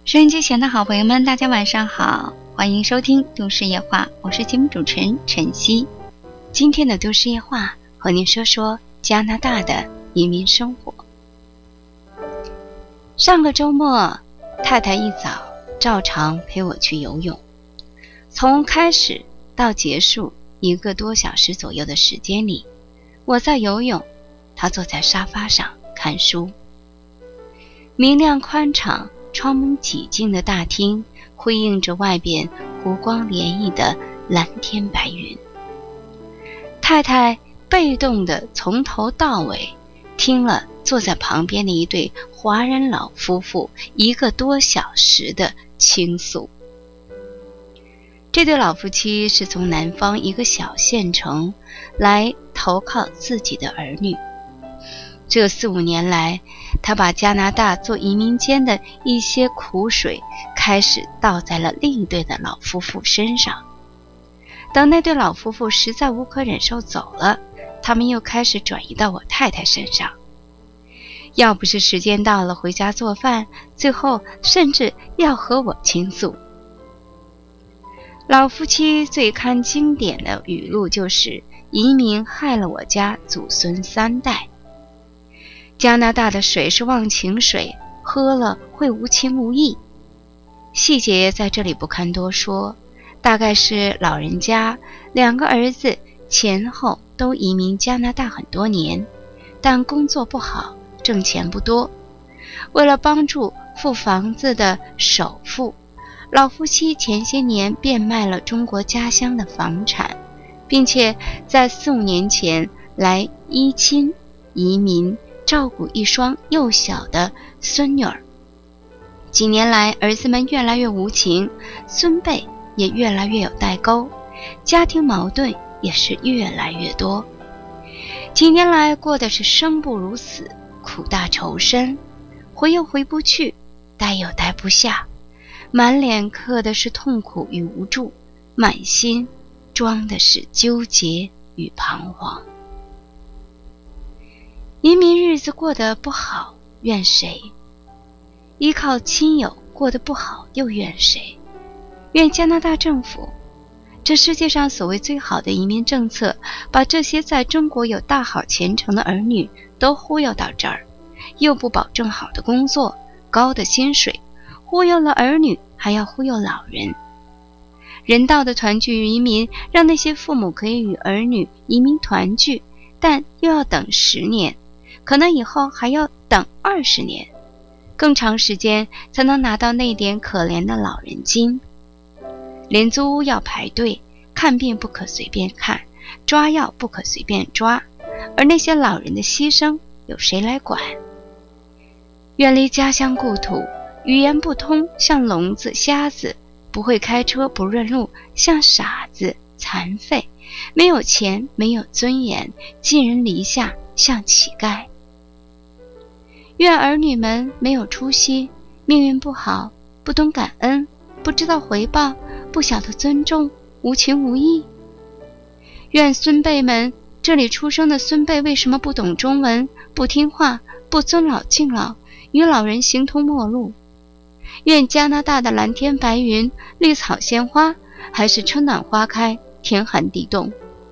收音机前的好朋友们，大家晚上好，欢迎收听都市夜话，我是节目主持人晨曦。今天的都市夜话和您说说加拿大的移民生活。上个周末，太太一早照常陪我去游泳，从开始到结束1个多小时左右的时间里，我在游泳，她坐在沙发上看书。明亮宽敞窗门几净的大厅辉映着外边湖光涟漪的蓝天白云。太太被动地从头到尾听了坐在旁边的一对华人老夫妇1个多小时的倾诉。这对老夫妻是从南方一个小县城来投靠自己的儿女。这4、5年来，他把加拿大做移民间的一些苦水开始倒在了另一对的老夫妇身上。等那对老夫妇实在无可忍受走了，他们又开始转移到我太太身上。要不是时间到了回家做饭，最后甚至要和我倾诉。老夫妻最堪经典的语录就是移民害了我家祖孙3代。加拿大的水是忘情水，喝了会无情无义。细节在这里不堪多说，大概是老人家2个儿子前后都移民加拿大很多年，但工作不好，挣钱不多。为了帮助付房子的首付，老夫妻前些年变卖了中国家乡的房产，并且在4、5年前来依亲移民，照顾一双幼小的孙女儿。几年来，儿子们越来越无情，孙辈也越来越有代沟，家庭矛盾也是越来越多。几年来过的是生不如死，苦大仇深，回又回不去，待又待不下，满脸刻的是痛苦与无助，满心装的是纠结与彷徨。移民日子过得不好，怨谁？依靠亲友过得不好，又怨谁？怨加拿大政府。这世界上所谓最好的移民政策，把这些在中国有大好前程的儿女都忽悠到这儿，又不保证好的工作、高的薪水，忽悠了儿女，还要忽悠老人。人道的团聚移民，让那些父母可以与儿女移民团聚，但又要等10年。可能以后还要等20年，更长时间才能拿到那点可怜的老人金。廉租屋要排队，看病不可随便看，抓药不可随便抓，而那些老人的牺牲有谁来管？远离家乡故土，语言不通像聋子瞎子，不会开车不认路像傻子残废，没有钱没有尊严，寄人篱下像乞丐。愿儿女们没有出息，命运不好，不懂感恩，不知道回报，不晓得尊重，无情无义。愿孙辈们，这里出生的孙辈为什么不懂中文，不听话，不尊老敬老，与老人形同陌路。愿加拿大的蓝天白云，绿草鲜花，还是春暖花开，天寒地冻。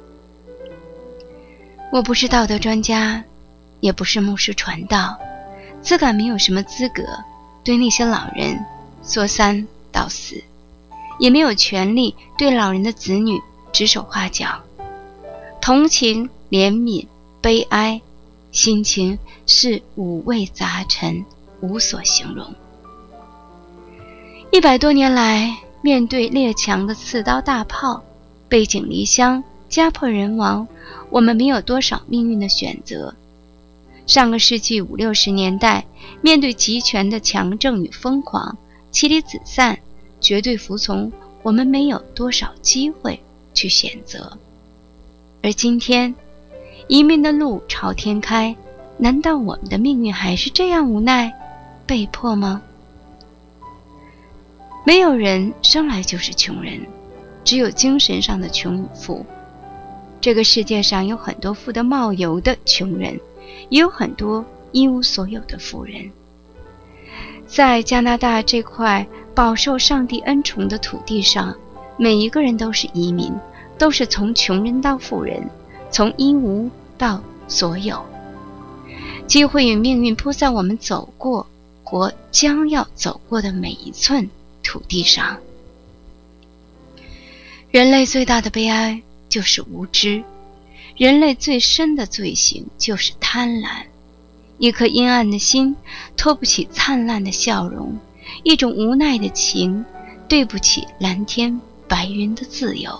我不是道德专家，也不是牧师传道，自感没有什么资格对那些老人说3道4，也没有权利对老人的子女指手画脚。同情、怜悯、悲哀，心情是五味杂陈，无所形容。100多年来，面对列强的刺刀大炮，背井离乡，家破人亡，我们没有多少命运的选择。上个世纪50、60年代，面对集权的强政与疯狂，妻离子散，绝对服从，我们没有多少机会去选择。而今天，移民的路朝天开，难道我们的命运还是这样无奈、被迫吗？没有人生来就是穷人，只有精神上的穷与富。这个世界上有很多富得冒油的穷人，也有很多一无所有的富人。 在加拿大这块饱受上帝恩宠的土地上，每一个人都是移民，都是从穷人到富人，从一无到所有。机会与命运铺在我们走过或将要走过的每一寸土地上。人类最大的悲哀就是无知，人类最深的罪行就是贪婪。一颗阴暗的心托不起灿烂的笑容，一种无奈的情对不起蓝天白云的自由。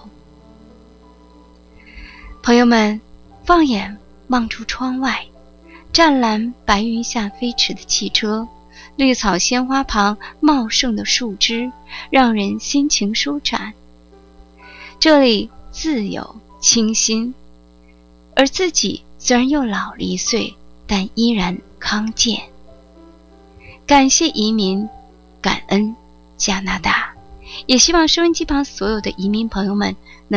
朋友们，放眼望出窗外，湛蓝白云下飞驰的汽车，绿草鲜花旁茂盛的树枝，让人心情舒展。这里自由清新，而自己虽然又老了1岁，但依然康健。感谢移民，感恩加拿大，也希望收音机旁所有的移民朋友们